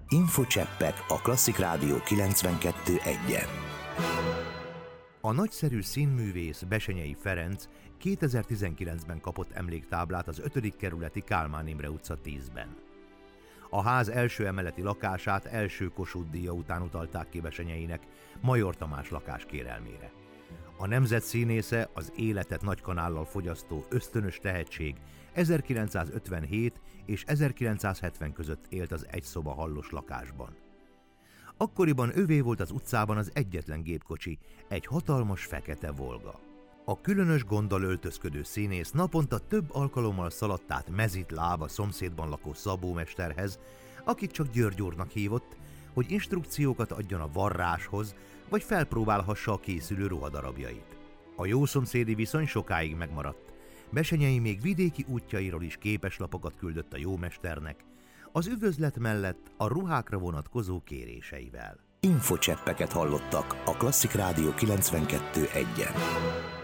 Infocseppek a Klasszik Rádió 92.1-en. A nagyszerű színművész Bessenyei Ferenc 2019-ben kapott emléktáblát az 5. kerületi Kálmán Imre utca 10-ben. A ház első emeleti lakását első Kossuth-díja után utalták ki Bessenyeinek Major Tamás lakáskérelmére. A nemzet színésze, az életet nagy kanállal fogyasztó ösztönös tehetség 1957 és 1970 között élt az egyszoba hallos lakásban. Akkoriban övé volt az utcában az egyetlen gépkocsi, egy hatalmas fekete Volga. A különös gonddal öltözködő színész naponta több alkalommal szaladt át Mezitláb a szomszédban lakó szabómesterhez, akit csak György úrnak hívott, hogy instrukciókat adjon a varráshoz, vagy felpróbálhassa a készülő ruhadarabjait. A jó szomszédi viszony sokáig megmaradt. Bessenyei még vidéki útjairól is képeslapokat küldött a jómesternek, az üdvözlet mellett a ruhákra vonatkozó kéréseivel. Infocseppeket hallottak a Klasszik Rádió 92.1-en.